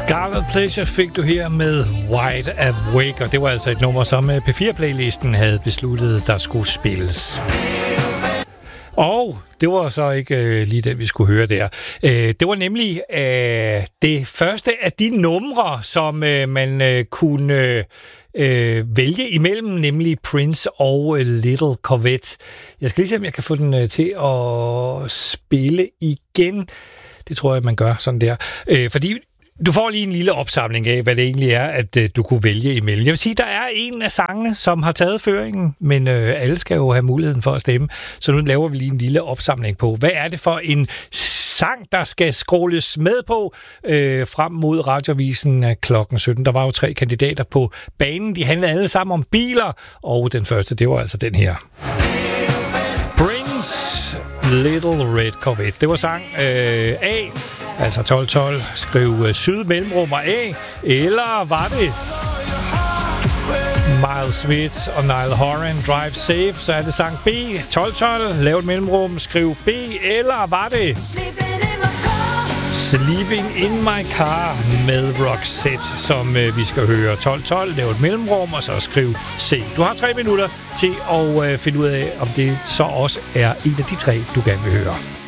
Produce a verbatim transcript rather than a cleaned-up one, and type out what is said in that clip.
Scarlet Pleasure fik du her med Wide Awake, og det var altså et nummer, som P fire-playlisten havde besluttet, der skulle spilles. Og det var så ikke øh, lige den, vi skulle høre der. Øh, det var nemlig øh, det første af de numre, som øh, man øh, kunne øh, øh, vælge imellem, nemlig Prince og øh, Little Corvette. Jeg skal lige se, om jeg kan få den øh, til at spille igen. Det tror jeg, man gør sådan der. Øh, fordi du får lige en lille opsamling af, hvad det egentlig er, at øh, du kunne vælge imellem. Jeg vil sige, der er en af sangene, som har taget føringen, men øh, alle skal jo have muligheden for at stemme. Så nu laver vi lige en lille opsamling på, hvad er det for en sang, der skal scrolles med på øh, frem mod Radioavisen af klokken sytten. Der var jo tre kandidater på banen. De handlede alle sammen om biler, og den første, det var altså den her. Prince, Little Red Corvette. Det var sang øh, A, altså tolv tolv. Skriv øh, syd mellemrum og A. Eller var det Miles Smith og Niall Horan, Drive Safe? Så er det sang B, tolv tolv. Lav et mellemrum, skriv B. Eller var det Sleeping in My Car med Roxette, som øh, vi skal høre. Tolv tolv, lav et mellemrum, og så skriv C. Du har tre minutter til at øh, finde ud af, om det så også er en af de tre, du gerne vil høre.